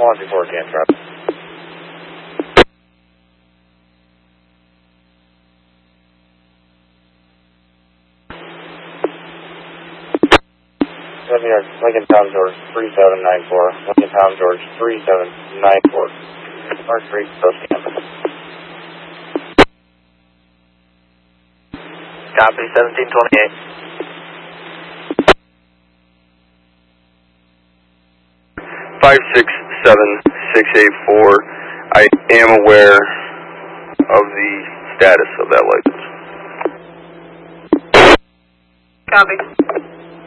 124 can traffic. Lincoln Town George 3794. Lincoln Town George 3794. Mark 3, post campus. Copy, 1728. 567684. I am aware of the status of that license. Copy.